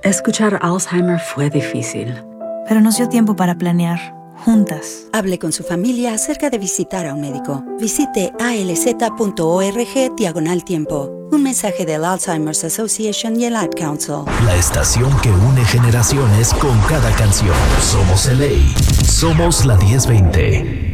Escuchar Alzheimer fue difícil. Pero nos dio tiempo para planear, juntas. Hable con su familia acerca de visitar a un médico. Visite alz.org/tiempo. Un mensaje del Alzheimer's Association y el Ad Council. La estación que une generaciones con cada canción. Somos LA. Somos la 1020.